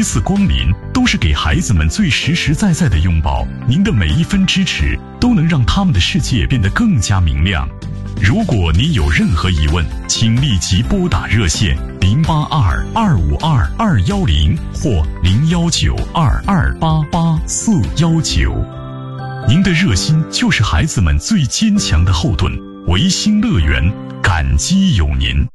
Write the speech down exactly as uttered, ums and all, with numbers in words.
一次光临都是给孩子们最实实在在的拥抱，您的每一分支持都能让他们的世界变得更加明亮。如果您有任何疑问，请立即拨打热线零八二二五二二幺零或零幺九二二八八四幺九。您的热心就是孩子们最坚强的后盾。维新乐园，感激有您。